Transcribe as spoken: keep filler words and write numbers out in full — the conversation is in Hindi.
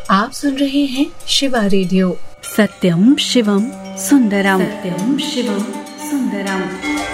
आप सुन रहे हैं शिवा रेडियो। सत्यम शिवम सुंदरम। सत्यम शिवम सुंदरम।